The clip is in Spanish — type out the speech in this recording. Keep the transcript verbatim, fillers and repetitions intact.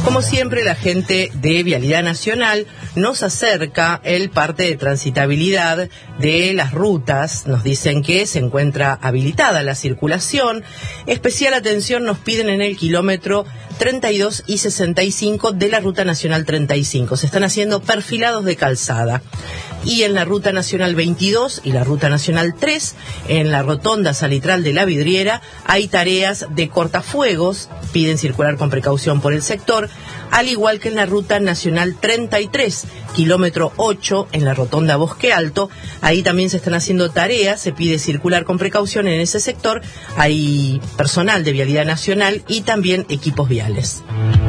Como siempre, la gente de Vialidad Nacional nos acerca el parte de transitabilidad de las rutas. Nos dicen que se encuentra habilitada la circulación. Especial atención nos piden en el kilómetro treinta y dos y sesenta y cinco de la Ruta Nacional treinta y cinco. Se están haciendo perfilados de calzada. Y en la Ruta Nacional veintidós y la Ruta Nacional tres, en la rotonda salitral de La Vidriera, hay tareas de cortafuegos. Piden circular con precaución por el sector, al igual que en la Ruta Nacional treinta y tres, kilómetro ocho, en la rotonda Bosque Alto. Ahí también se están haciendo tareas, se pide circular con precaución en ese sector. Hay personal de Vialidad Nacional y también equipos viales.